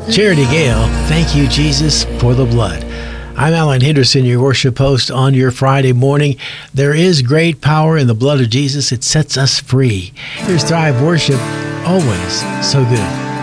Charity Gale, thank you, Jesus, for the blood. I'm Alan Henderson, your worship host on your Friday morning. There is great power in the blood of Jesus. It sets us free. Here's Thrive Worship, always so good.